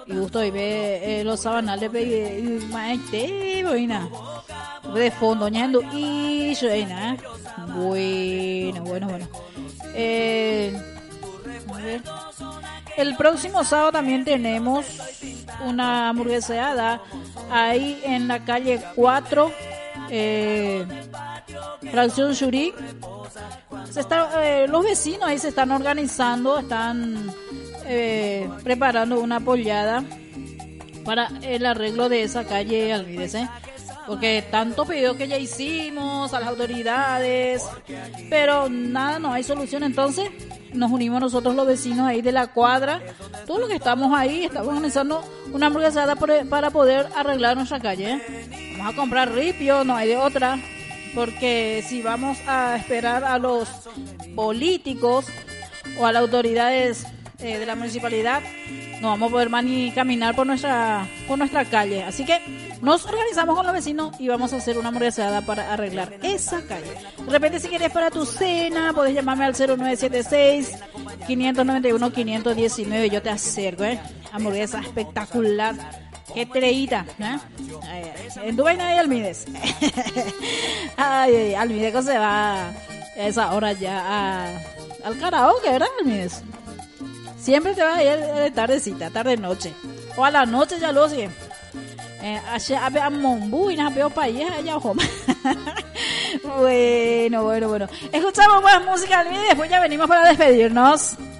Y justo y ve los sabanales y maite boina. De fondo ñando y suena. Bueno. A ver. El próximo sábado también tenemos una hamburgueseada ahí en la calle 4, Fracción Churí. Los vecinos ahí se están organizando, están preparando una pollada para el arreglo de esa calle, olvídese. Porque tanto pedido que ya hicimos a las autoridades, pero nada, no hay solución. Entonces nos unimos nosotros los vecinos ahí de la cuadra, todos los que estamos ahí, estamos organizando una hamburguesada para poder arreglar nuestra calle. Vamos a comprar ripio, no hay de otra, porque si vamos a esperar a los políticos o a las autoridades de la municipalidad, no vamos a poder más ni caminar por nuestra calle. Así que nos organizamos con los vecinos y vamos a hacer una hamburguesada para arreglar esa calle. De repente, si quieres para tu cena, podés llamarme al 0976-591-519. Yo te acerco, hamburguesa espectacular. Qué treíta, en tu vaina hay Almides. Ay, Almides se va a esa hora ya al karaoke, ¿verdad, Almides? Siempre te vas a ir de tardecita, tarde-noche. O a la noche ya lo sigue. A Mombu y a peor país allá ojo. Bueno. Escuchamos más música y después ya venimos para despedirnos.